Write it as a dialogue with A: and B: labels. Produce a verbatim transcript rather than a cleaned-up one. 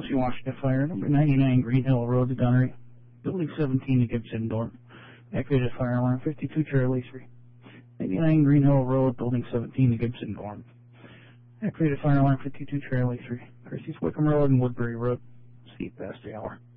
A: Chelsea, Washington Fire, number ninety-nine Green Hill Road to Gunnery, Building seventeen to Gibson Dorm. Activated fire alarm fifty-two Charlie three. ninety-nine Green Hill Road, Building seventeen to Gibson Dorm. Activated fire alarm fifty-two Charlie three. Christie's Wickham Road and Woodbury Road. See you past the hour.